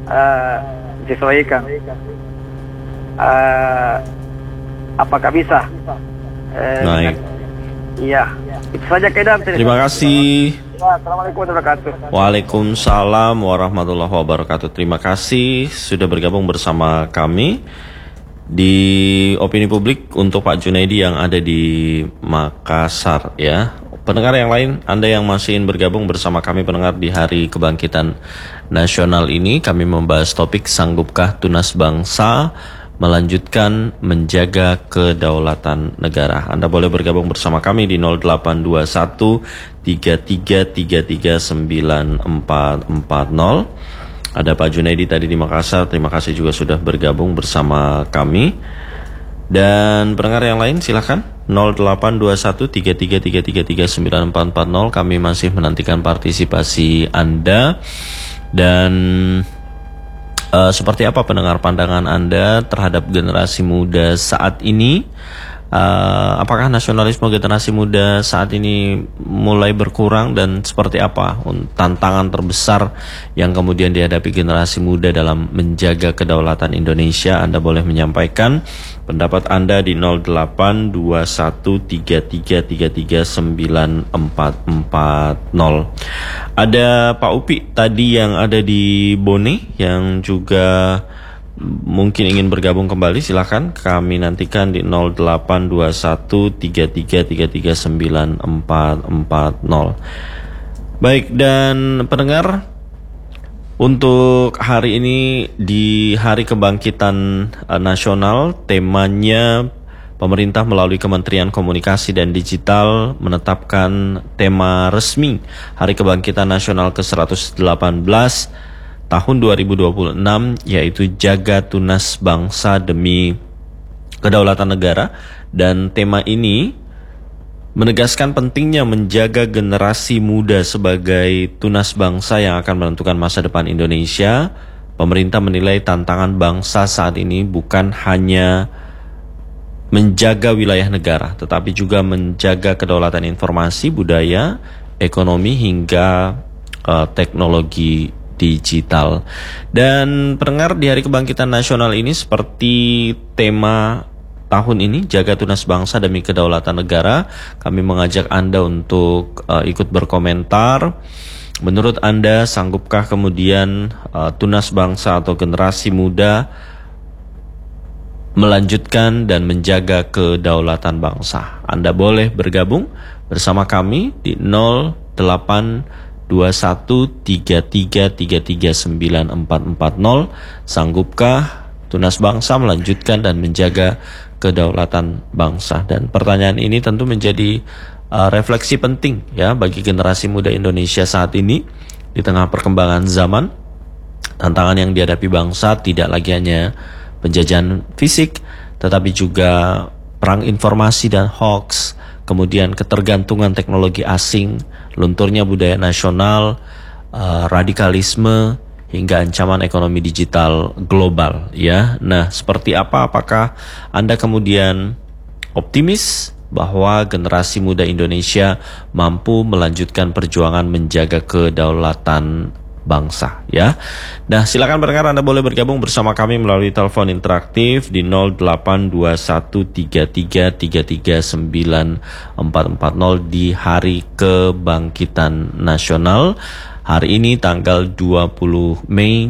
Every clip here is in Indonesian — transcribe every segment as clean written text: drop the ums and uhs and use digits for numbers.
disesuaikan. Apakah bisa? Baik. Iya, itu saja Kaidan. Terima kasih. Assalamualaikum warahmatullahi wabarakatuh. Waalaikumsalam warahmatullahi wabarakatuh. Terima kasih sudah bergabung bersama kami di Opini Publik untuk Pak Junaidi yang ada di Makassar ya. Pendengar yang lain, Anda yang masih ingin bergabung bersama kami pendengar di Hari Kebangkitan Nasional ini, kami membahas topik sanggupkah tunas bangsa melanjutkan menjaga kedaulatan negara. Anda boleh bergabung bersama kami di 0821 3333 9440. Ada Pak Junaidi tadi di Makassar, terima kasih juga sudah bergabung bersama kami. Dan pendengar yang lain silahkan 0821 3333 9440. Kami masih menantikan partisipasi Anda. Dan seperti apa pendengar pandangan Anda terhadap generasi muda saat ini? Apakah nasionalisme generasi muda saat ini mulai berkurang dan seperti apa tantangan terbesar yang kemudian dihadapi generasi muda dalam menjaga kedaulatan Indonesia? Anda boleh menyampaikan pendapat Anda di 082133339440. Ada Pak Upi tadi yang ada di Bone yang juga mungkin ingin bergabung kembali, silakan kami nantikan di 082133339440. Baik, dan pendengar, untuk hari ini di Hari Kebangkitan Nasional, temanya pemerintah melalui Kementerian Komunikasi dan Digital menetapkan tema resmi Hari Kebangkitan Nasional ke-118 tahun 2026, yaitu Jaga Tunas Bangsa Demi Kedaulatan Negara. Dan tema ini menegaskan pentingnya menjaga generasi muda sebagai tunas bangsa yang akan menentukan masa depan Indonesia. Pemerintah menilai tantangan bangsa saat ini bukan hanya menjaga wilayah negara, tetapi juga menjaga kedaulatan informasi, budaya, ekonomi, hingga teknologi digital. Dan pendengar, di Hari Kebangkitan Nasional ini seperti tema tahun ini, Jaga Tunas Bangsa Demi Kedaulatan Negara, kami mengajak Anda untuk ikut berkomentar. Menurut Anda, sanggupkah kemudian tunas bangsa atau generasi muda melanjutkan dan menjaga kedaulatan bangsa? Anda boleh bergabung bersama kami di 082133339440. Sanggupkah tunas bangsa melanjutkan dan menjaga kedaulatan bangsa? Dan pertanyaan ini tentu menjadi refleksi penting ya bagi generasi muda Indonesia saat ini di tengah perkembangan zaman. Tantangan yang dihadapi bangsa tidak lagi hanya penjajahan fisik, tetapi juga perang informasi dan hoax, kemudian ketergantungan teknologi asing, lunturnya budaya nasional, radikalisme, hingga ancaman ekonomi digital global ya. Nah, seperti apa? Apakah Anda kemudian optimis bahwa generasi muda Indonesia mampu melanjutkan perjuangan menjaga kedaulatan bangsa ya? Nah, silakan pendengar, Anda boleh bergabung bersama kami melalui telepon interaktif di 082133339440 di Hari Kebangkitan Nasional. Hari ini tanggal 20 Mei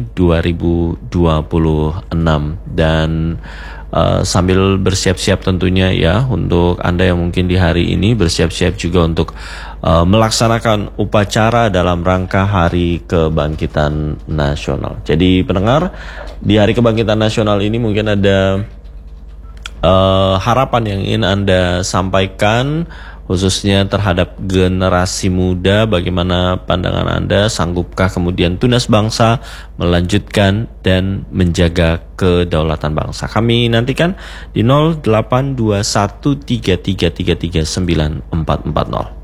2026. Dan sambil bersiap-siap tentunya ya, untuk Anda yang mungkin di hari ini bersiap-siap juga untuk melaksanakan upacara dalam rangka Hari Kebangkitan Nasional. Jadi pendengar, di Hari Kebangkitan Nasional ini mungkin ada harapan yang ingin Anda sampaikan khususnya terhadap generasi muda. Bagaimana pandangan Anda? Sanggupkah kemudian tunas bangsa melanjutkan dan menjaga kedaulatan bangsa? Kami nantikan di 082133333940.